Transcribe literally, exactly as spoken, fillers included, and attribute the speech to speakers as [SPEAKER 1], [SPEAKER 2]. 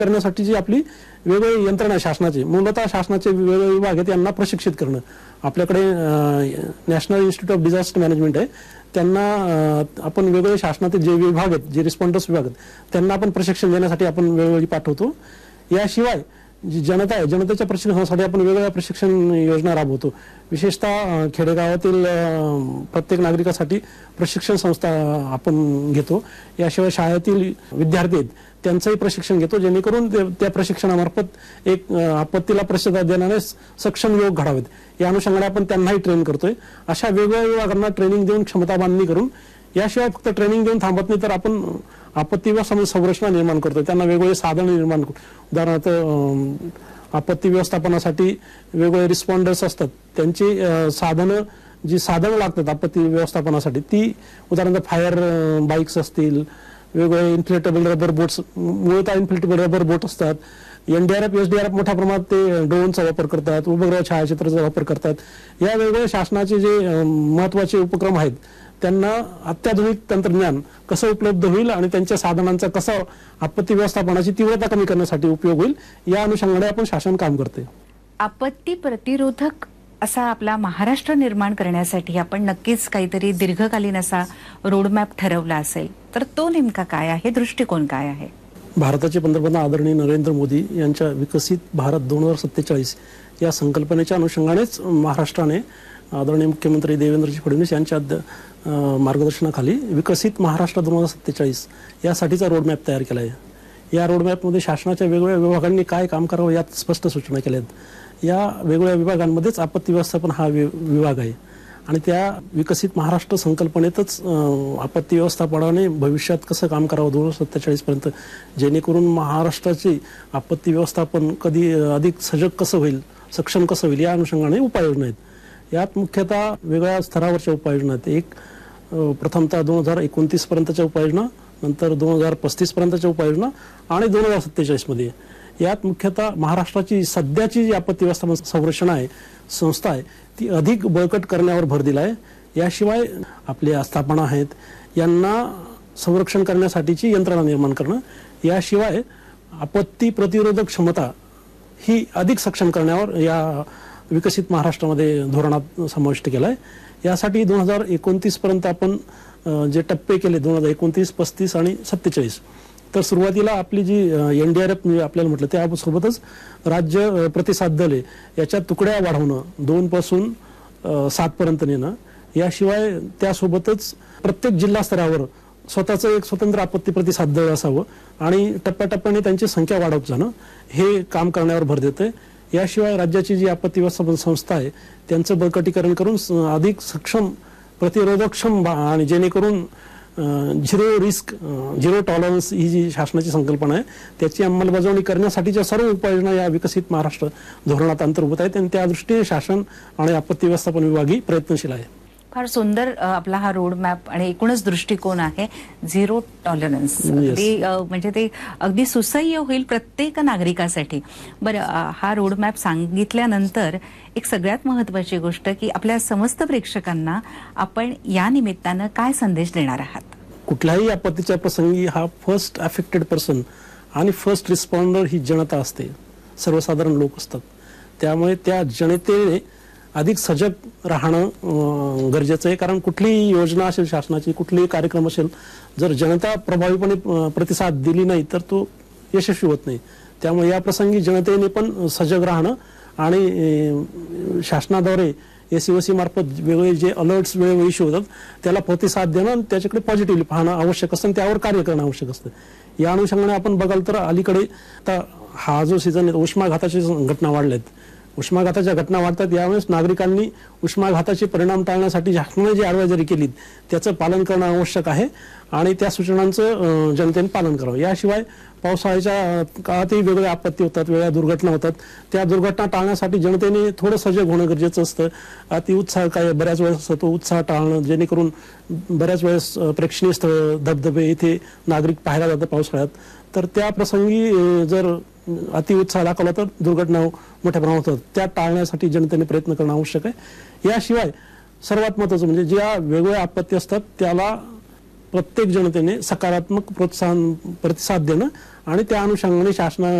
[SPEAKER 1] करण्यासाठी जी आपली वेगवेगळी यंत्रणा शासनाची मूलतः शासनाचे वेगवेगळे विभाग आहेत यांना प्रशिक्षित करणं. आपल्याकडे national institute of disaster management आहे, त्यांना आपण वेगवेगळे शासनातील जे विभाग आहेत, जे रिस्पॉन्डर्स विभाग आहेत त्यांना आपण प्रशिक्षण देण्यासाठी आपण वेळोवेळी पाठवतो. याशिवाय जी जनता आहे, जनतेच्या प्रशिक्षणासाठी आपण वेगवेगळ्या प्रशिक्षण योजना राबवतो. विशेषतः खेडेगावातील प्रत्येक नागरिकासाठी प्रशिक्षण संस्था आपण घेतो. याशिवाय शाळेतील विद्यार्थी आहेत त्यांचंही प्रशिक्षण घेतो, जेणेकरून त्या प्रशिक्षणामार्फत एक आपत्तीला प्रतिसाद देणारे सक्षम युवक घडावेत. या अनुषंगाने आपण त्यांनाही ट्रेन करतोय. अशा वेगवेगळ्या विभागांना ट्रेनिंग देऊन क्षमता बांधणी करून, याशिवाय फक्त ट्रेनिंग देऊन थांबत नाही तर आपण आपत्ती व्यवस्थापन संरचना निर्माण करतोय. त्यांना वेगवेगळे साधन निर्माण करतो. उदाहरणार्थ आपत्ती व्यवस्थापनासाठी वेगवेगळे रिस्पॉन्डर्स असतात, त्यांची साधनं जी साधनं लागतात आपत्ती व्यवस्थापनासाठी ती उदाहरणार्थ फायर बाईक्स असतील, वेगवेगळे इन्फ्लेटेबल रबर बोट्स, मूळतः इन्फ्लेटेबल रबर बोट असतात. एनडीआरएफ एसडीआरएफ मोठ्या प्रमाणात ते ड्रोनचा वापर करतात, उपग्रह छायाचित्राचा वापर करतात. या वेगवेगळ्या शासनाचे जे महत्वाचे उपक्रम आहेत त्यांना अत्याधुनिक तंत्रज्ञान कसं उपलब्ध होईल आणि त्यांच्या साधनांचा कसा आपत्ती व्यवस्थापनाची तीव्रता कमी करण्यासाठी उपयोग होईल या अनुषंगाने आपण शासन काम करते.
[SPEAKER 2] आपत्ती प्रतिरोधक असा आपला महाराष्ट्र निर्माण करण्यासाठी आपण नक्कीच काहीतरी दीर्घकालीन असा रोडमॅप ठरवला असेल, तर तो नेमका काय आहे, दृष्टिकोन काय आहे?
[SPEAKER 1] भारताचे पंतप्रधान आदरणीय नरेंद्र मोदी यांच्या विकसित भारत दोन हजार सत्तेचाळीस या संकल्पनेच्या अनुषंगानेच महाराष्ट्राने आदरणीय मुख्यमंत्री देवेंद्रजी फडणवीस यांच्या मार्गदर्शनाखाली विकसित महाराष्ट्र दोन हजार सत्तेचाळीस यासाठीचा रोडमॅप तयार केला आहे. या रोडमॅपमध्ये शासनाच्या वेगवेगळ्या विभागांनी काय काम करावं यात स्पष्ट सूचना केल्या आहेत. या वेगवेगळ्या विभागांमध्येच आपत्ती व्यवस्थापन हा विभाग आहे आणि त्या विकसित महाराष्ट्र संकल्पनेतच आपत्ती व्यवस्थापनाने भविष्यात कसं काम करावं दोन हजार सत्तेचाळीस पर्यंत, जेणेकरून महाराष्ट्राची आपत्ती व्यवस्थापन कधी अधिक सजग कसं होईल, सक्षम कसं होईल या अनुषंगाने उपाययोजना आहेत. यात मुख्यतः वेगळ्या स्तरावरच्या उपाययोजना आहेत. एक प्रथमतः दोन हजार एकोणतीस पर्यंतच्या उपाययोजना, नंतर दोन हजार पस्तीस पर्यंतच्या उपाययोजना आणि दोन हजार सत्तेचाळीस मध्ये. यात मुख्यतः महाराष्ट्राची सध्याची जी आपत्ती व्यवस्थापन संरचना आहे, संस्था आहे, ती अधिक बळकट करण्यावर भर दिला आहे. याशिवाय आपल्या आस्थापना आहेत यांना संरक्षण करण्यासाठीची यंत्रणा निर्माण करणं, याशिवाय आपत्ती प्रतिरोधक क्षमता ही अधिक सक्षम करण्यावर या विकसित महाराष्ट्रामध्ये धोरणात समाविष्ट केला आहे. यासाठी दोन हजार एकोणतीस पर्यंत आपण जे टप्पे केले दोन हजार एकोणतीस पस्तीस आणि सत्तेचाळीस, तर सुरुवातीला आपली जी एनडीआरएफ आपल्याला म्हटलं त्यासोबतच राज्य प्रतिसाद दल आहे याच्या तुकड्या वाढवणं, दोन पासून सात पर्यंत नेणं, याशिवाय त्यासोबतच प्रत्येक जिल्हा स्तरावर स्वतःचं एक स्वतंत्र आपत्ती प्रतिसाद दल असावं आणि टप्प्याटप्प्याने त्यांची संख्या वाढवत जाणं हे काम करण्यावर भर देतंय. याशिवाय राज्याची जी आपत्ती व्यवस्थापन संस्था आहे त्यांचं बळकटीकरण करून अधिक सक्षम प्रतिरोधकक्षम आणि जेणेकरून झिरो रिस्क झिरो टॉलरन्स ही जी शासनाची संकल्पना आहे त्याची अंमलबजावणी करण्यासाठीच्या सर्व उपाययोजना या विकसित महाराष्ट्र धोरणात अंतर्भूत आहेत आणि त्या दृष्टीने शासन आणि आपत्ती व्यवस्थापन विभागही प्रयत्नशील आहे.
[SPEAKER 2] फार सुंदर आपला हा रोड मॅप आणि एकूणच दृष्टिकोन आहे, झिरो टॉलरन्स. अगदी म्हणजे ते अगदी सुसह्य होईल प्रत्येक नागरिकासाठी. बरं, हा रोड मॅप सांगितल्यानंतर एक सगळ्यात महत्वाची गोष्ट की आपल्या समस्त प्रेक्षकांना आपण या निमित्तानं काय संदेश देणार आहात?
[SPEAKER 1] कुठल्याही आपत्तीच्या प्रसंगी हा फर्स्ट अफेक्टेड पर्सन आणि फर्स्ट रिस्पॉन्डर ही जनता असते, सर्वसाधारण लोक असतात. त्यामुळे त्या जनतेने अधिक सजग राहणं गरजेचं आहे. कारण कुठलीही योजना असेल शासनाची, कुठलीही कार्यक्रम असेल, जर जनता प्रभावीपणे प्रतिसाद दिली नाही तर तो यशस्वी होत नाही. त्यामुळे या प्रसंगी जनतेने पण सजग राहणं आणि शासनाद्वारे एसईओसी मार्फत वेगवेगळे जे अलर्ट्स वेळोवेळी इश्यू होतात त्याला प्रतिसाद देणं आणि त्याच्याकडे पॉझिटिव्हली पाहणं आवश्यक असतं आणि त्यावर कार्य करणं आवश्यक असतं. या अनुषंगाने आपण बघाल तर अलीकडे आता हा जो सीझन आहे उष्माघाताच्या घटना वाढल्या आहेत. उष्माघाताच्या घटना वाढतात, यावेळेस नागरिकांनी उष्माघाताचे परिणाम टाळण्यासाठी शासनाने जी ॲडवायझरी केली त्याचं पालन करणं आवश्यक आहे आणि त्या सूचनांचं जनतेने पालन करावं. याशिवाय पावसाळ्याच्या काळातही वेगवेगळ्या आपत्ती होतात, वेगळ्या दुर्घटना होतात. त्या दुर्घटना टाळण्यासाठी जनतेने थोडं सजग होणं गरजेचं असतं. अति उत्साह काय बऱ्याच वेळेस असतो, तो उत्साह टाळणं, जेणेकरून बऱ्याच वेळेस प्रेक्षणीय स्थळ धबधबे इथे नागरिक पाहायला जातात पावसाळ्यात, तर त्या प्रसंगी जर अति उत्साह दाखवला तर दुर्घटना मोठ्या प्रमाणात होतात. त्या टाळण्यासाठी जनतेने प्रयत्न करणं आवश्यक आहे. याशिवाय सर्वात महत्त्वाचं म्हणजे ज्या वेगवेगळ्या आपत्ती असतात त्याला प्रत्येक जनतेने सकारात्मक प्रोत्साहन प्रतिसाद देणं आणि त्या अनुषंगाने शासना